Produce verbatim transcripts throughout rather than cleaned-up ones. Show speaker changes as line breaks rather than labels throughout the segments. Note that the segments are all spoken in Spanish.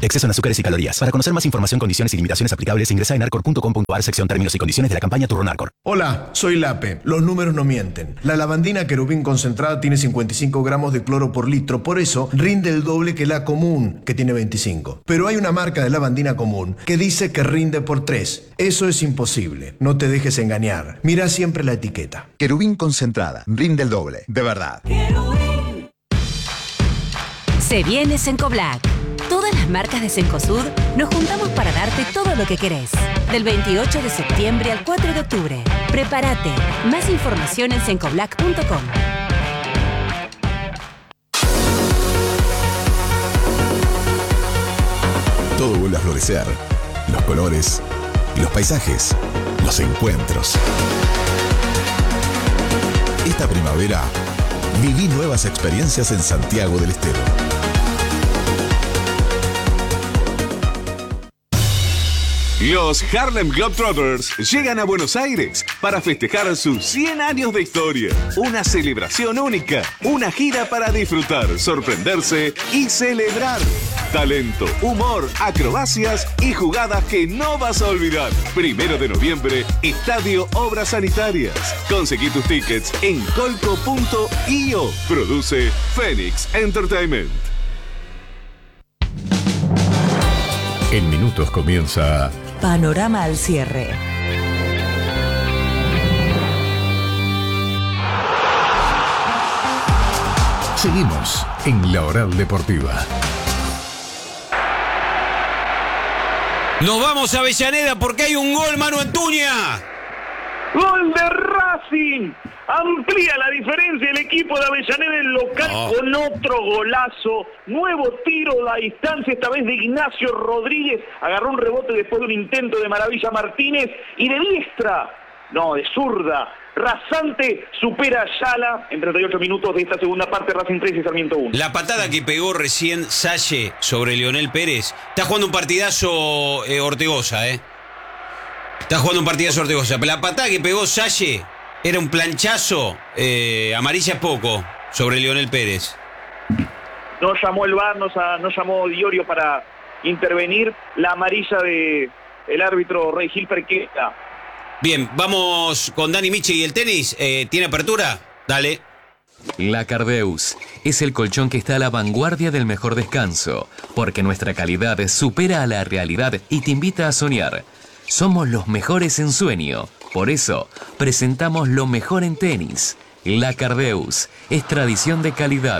Exceso en azúcares y calorías. Para conocer más información, condiciones y limitaciones aplicables, ingresa en arcor punto com punto a r sección términos y condiciones de la campaña Turrón Arcor.
Hola, soy Lape. Los números no mienten. La lavandina querubín concentrada tiene cincuenta y cinco gramos de cloro por litro, por eso rinde el doble que la común, que tiene veinticinco. Pero hay una marca de lavandina común que dice que rinde por tres. Eso es imposible. No te dejes engañar. Mira siempre la etiqueta.
Querubín concentrada. Rinde el doble. De verdad.
Se viene Cencoblac. Todas las marcas de Cencosud nos juntamos para darte todo lo que querés. Del veintiocho de septiembre al cuatro de octubre. Prepárate. Más información en cencoblac punto com.
Todo vuelve a florecer. Los colores, los paisajes, los encuentros. Esta primavera, viví nuevas experiencias en Santiago del Estero.
Los Harlem Globetrotters llegan a Buenos Aires para festejar sus cien años de historia. Una celebración única, una gira para disfrutar, sorprenderse y celebrar. Talento, humor, acrobacias y jugadas que no vas a olvidar. Primero de noviembre, Estadio Obras Sanitarias. Conseguí tus tickets en colco punto i o. Produce Phoenix Entertainment.
En minutos comienza
Panorama al cierre.
Seguimos en La Oral Deportiva.
Nos vamos a Avellaneda porque hay un gol, Manu Antuña.
Gol de Racing. Amplía la diferencia el equipo de Avellaneda, el local, oh. con otro golazo. Nuevo tiro a la distancia, esta vez de Ignacio Rodríguez. Agarró un rebote después de un intento de Maravilla Martínez. Y de diestra, no, de zurda, rasante, supera a Ayala en treinta y ocho minutos de esta segunda parte. Racing tres y Sarmiento uno.
La patada que pegó recién Salle sobre Leonel Pérez. Está jugando un partidazo eh, Ortegoza, ¿eh? Está jugando un partidazo Ortegoza. La patada que pegó Salle era un planchazo, eh, amarilla poco, sobre Leonel Pérez.
No llamó el V A R, no, no llamó Diorio para intervenir. La amarilla de el árbitro Rey Gil Perqueta.
Bien, vamos con Dani Miche y el tenis. Eh, ¿Tiene apertura? Dale.
La Cardeus es el colchón que está a la vanguardia del mejor descanso, porque nuestra calidad supera a la realidad y te invita a soñar. Somos los mejores en sueño. Por eso, presentamos lo mejor en tenis. La Cardeus es tradición de calidad.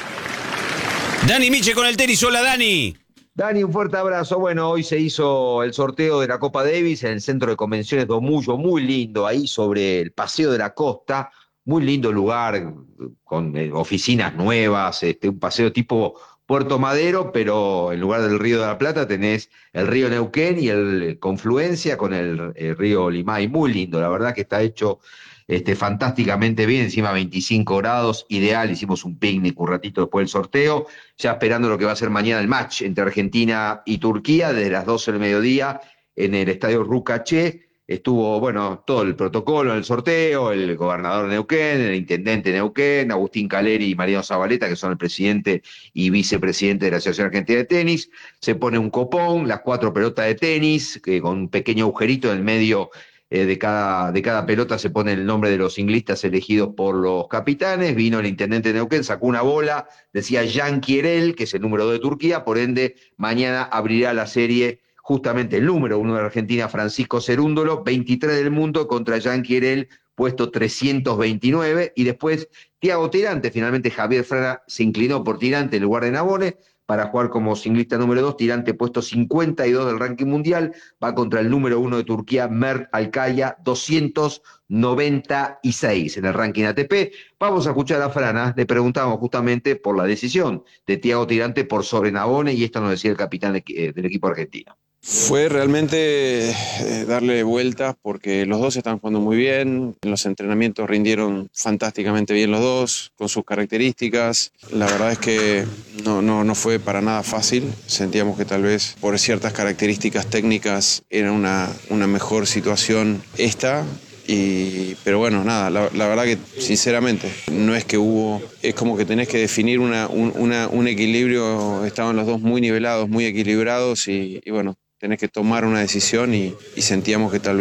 Dani Miche con el tenis. Hola, Dani.
Dani, un fuerte abrazo. Bueno, hoy se hizo el sorteo de la Copa Davis en el Centro de Convenciones Domullo, muy lindo, ahí sobre el Paseo de la Costa. Muy lindo lugar, con eh, oficinas nuevas, este, un paseo tipo Puerto Madero, pero en lugar del Río de la Plata tenés el río Neuquén y el confluencia con el, el río Limay. Muy lindo, la verdad que está hecho este, fantásticamente bien, encima veinticinco grados, ideal. Hicimos un picnic un ratito después del sorteo, ya esperando lo que va a ser mañana el match entre Argentina y Turquía, desde las doce del mediodía en el estadio Rucaché. Estuvo, bueno, todo el protocolo en el sorteo, el gobernador de Neuquén, el intendente de Neuquén, Agustín Caleri y Mariano Zabaleta, que son el presidente y vicepresidente de la Asociación Argentina de Tenis. Se pone un copón, las cuatro pelotas de tenis, que con un pequeño agujerito en el medio eh, de, cada, de cada pelota se pone el nombre de los singlistas elegidos por los capitanes. Vino el intendente de Neuquén, sacó una bola, decía Jan Kierel, que es el número dos de Turquía, por ende mañana abrirá la serie justamente el número uno de Argentina, Francisco Cerúndolo, veintitrés del mundo contra Jan Kierel, puesto trescientos veintinueve, y después Thiago Tirante. Finalmente Javier Frana se inclinó por Tirante en lugar de Nabone para jugar como singlista número dos. Tirante, puesto cincuenta y dos del ranking mundial, va contra el número uno de Turquía, Mert Alkaya, doscientos noventa y seis en el ranking A T P. Vamos a escuchar a Frana, le preguntamos justamente por la decisión de Thiago Tirante por sobre Nabone, y esto nos decía el capitán del equipo argentino.
Fue realmente eh, darle vueltas porque los dos están jugando muy bien, en los entrenamientos rindieron fantásticamente bien los dos, con sus características. La verdad es que no, no, no fue para nada fácil, sentíamos que tal vez por ciertas características técnicas era una, una mejor situación esta, Y, pero bueno, nada, la, la verdad que sinceramente no es que hubo, es como que tenés que definir una, un, una, un equilibrio, estaban los dos muy nivelados, muy equilibrados y, y bueno, tenés que tomar una decisión y, y sentíamos que tal vez